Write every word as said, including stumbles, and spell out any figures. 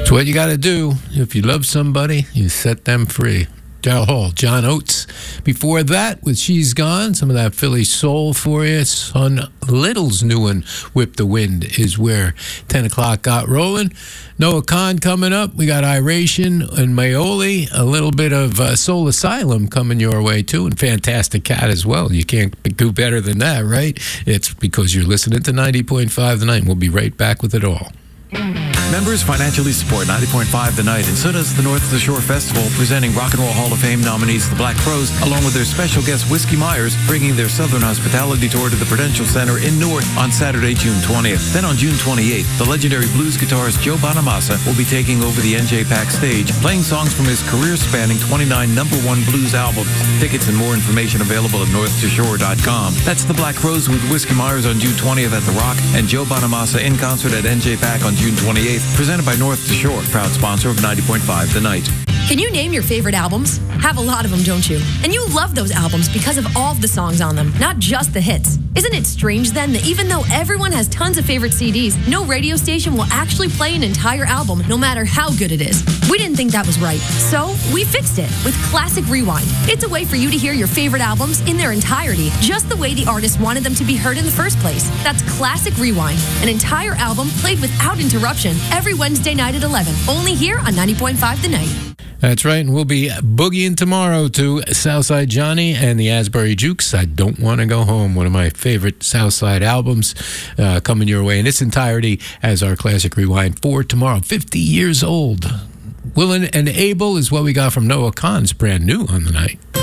It's what you got to do. If you love somebody, you set them free. Daryl Hall, John Oates. Before that, with She's Gone, some of that Philly soul for you. Son Little's new one, Whip the Wind, is where ten o'clock got rolling. Noah Khan coming up. We got Iration and Maioli. A little bit of uh, Soul Asylum coming your way, too, and Fantastic Cat as well. You can't do better than that, right? It's because you're listening to ninety point five The Night. We'll be right back with it all. Members financially support ninety point five The Night, and so does the North of the Shore Festival, presenting Rock and Roll Hall of Fame nominees The Black Crowes, along with their special guest Whiskey Myers, bringing their Southern Hospitality Tour to the Prudential Center in Newark on Saturday, June twentieth. Then on June twenty-eighth, the legendary blues guitarist Joe Bonamassa will be taking over the N J PAC stage, playing songs from his career-spanning twenty-nine number one blues albums. Tickets and more information available at north to shore dot com. That's The Black Crowes with Whiskey Myers on June twentieth at The Rock, and Joe Bonamassa in concert at N J PAC on June twenty-eighth, presented by North to Shore, proud sponsor of ninety point five The Night. Can you name your favorite albums? Have a lot of them, don't you? And you love those albums because of all of the songs on them, not just the hits. Isn't it strange then that even though everyone has tons of favorite C Ds, no radio station will actually play an entire album no matter how good it is? We didn't think that was right, so we fixed it with Classic Rewind. It's a way for you to hear your favorite albums in their entirety, just the way the artist wanted them to be heard in the first place. That's Classic Rewind, an entire album played without interruption every Wednesday night at eleven, only here on ninety point five The Night. That's right, and we'll be boogieing tomorrow to Southside Johnny and the Asbury Jukes. I Don't Want to Go Home, one of my favorite Southside albums, uh, coming your way in its entirety as our Classic Rewind for tomorrow. fifty years old. Willing and Able is what we got from Noah Kahan's brand new on the night.